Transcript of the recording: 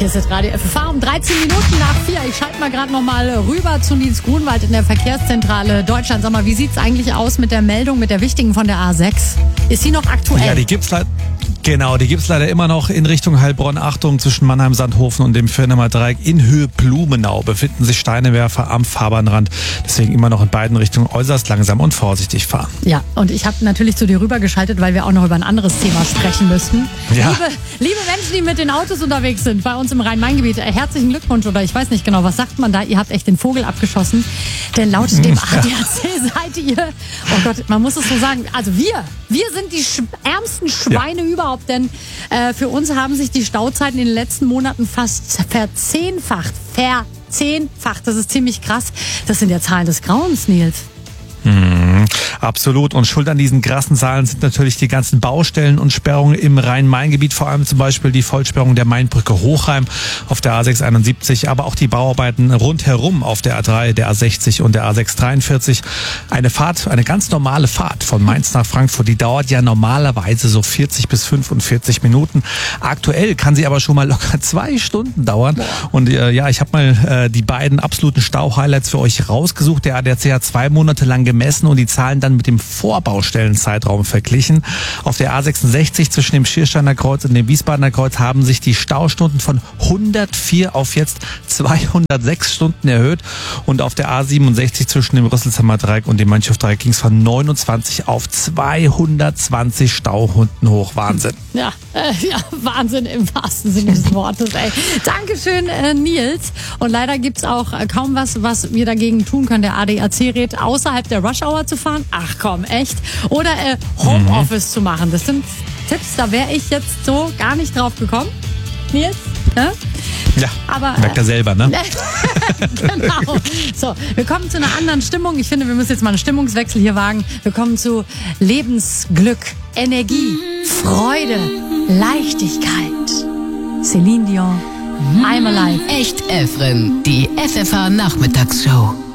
Hier ist das Radio FFH um 13 Minuten nach 4. Ich schalte mal gerade noch mal rüber zu Nils Grunwald in der Verkehrszentrale Deutschland. Sag mal, wie sieht's eigentlich aus mit der Meldung, mit der wichtigen von der A6? Ist sie noch aktuell? Ja, die gibt's leider immer noch in Richtung Heilbronn. Achtung, zwischen Mannheim-Sandhofen und dem Firnemer Dreieck in Höhe Blumenau befinden sich Steinewerfer am Fahrbahnrand. Deswegen immer noch in beiden Richtungen äußerst langsam und vorsichtig fahren. Ja, und ich habe natürlich zu dir rübergeschaltet, weil wir auch noch über ein anderes Thema sprechen müssten. Ja. Liebe Menschen, die mit den Autos unterwegs sind, bei uns im Rhein-Main-Gebiet, herzlichen Glückwunsch, oder ich weiß nicht genau, was sagt man da? Ihr habt echt den Vogel abgeschossen. Denn laut dem ADAC seid ihr, oh Gott, man muss es so sagen, also wir sind die ärmsten Schweine überhaupt, denn für uns haben sich die Stauzeiten in den letzten Monaten fast verzehnfacht. Das ist ziemlich krass. Das sind ja Zahlen des Grauens, Nils. Absolut. Und schuld an diesen krassen Zahlen sind natürlich die ganzen Baustellen und Sperrungen im Rhein-Main-Gebiet, vor allem zum Beispiel die Vollsperrung der Mainbrücke Hochheim auf der A671, aber auch die Bauarbeiten rundherum auf der A3, der A60 und der A643. Eine ganz normale Fahrt von Mainz nach Frankfurt, die dauert ja normalerweise so 40 bis 45 Minuten. Aktuell kann sie aber schon mal locker 2 Stunden dauern. Und ich habe mal die beiden absoluten Stau-Highlights für euch rausgesucht. Der ADAC hat 2 Monate lang gemessen und die Zahlen dann mit dem Vorbaustellenzeitraum verglichen. Auf der A66 zwischen dem Schiersteiner Kreuz und dem Wiesbadener Kreuz haben sich die Staustunden von 104 auf jetzt 206 Stunden erhöht. Und auf der A67 zwischen dem Rüsselsheimer Dreieck und dem Mönchhof-Dreieck ging es von 29 auf 220 Stauhunden hoch. Wahnsinn. Ja, Wahnsinn im wahrsten Sinne des Wortes. Ey. Dankeschön, Nils. Und leider gibt's auch kaum was wir dagegen tun können. Der ADAC rät, außerhalb der Rush-Hour zu fahren. Ach komm, echt? Oder Homeoffice zu machen. Das sind Tipps, da wäre ich jetzt so gar nicht drauf gekommen. Nils? Ne? Ja, aber merkt er selber, ne? Genau. So, wir kommen zu einer anderen Stimmung. Ich finde, wir müssen jetzt mal einen Stimmungswechsel hier wagen. Wir kommen zu Lebensglück, Energie, Freude, Leichtigkeit. Celine Dion, I'm Alive. Echt Efren, die FFH Nachmittagsshow.